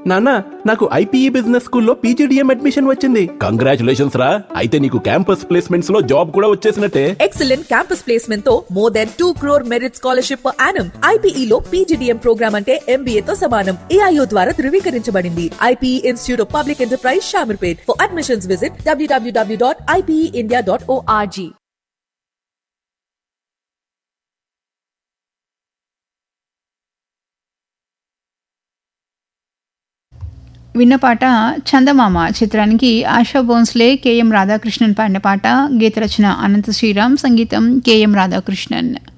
నాన్న, నాకు IPE business స్కూల్లో పీజీడీఎం అడ్మిషన్ వచ్చింది. కంగ్రాచులేషన్స్ రా. అయితే నీకు క్యాంపస్ ప్లేస్మెంట్స్ లో జాబ్ కూడా వచ్చేసినట్టే. ఎక్సలెంట్ క్యాంపస్ ప్లేస్మెంట్ తో more than 2 crore merit scholarship per annum. IPE లో పీజీడీఎం ప్రోగ్రామ్ అంటే ఎంబీఏ తో సమానం. ఏఐఓ ద్వారా ధృవీకరించబడింది. IPE institute of public enterprise Shamirpet. For admissions visit www.ipeindia.org. విన్న పాట చందమామ చిత్రానికి ఆశా భోన్స్లే, కేఎం రాధాకృష్ణన్ పాడిన పాట. గీత రచన అనంత శ్రీరామ్, సంగీతం కేఎం రాధాకృష్ణన్.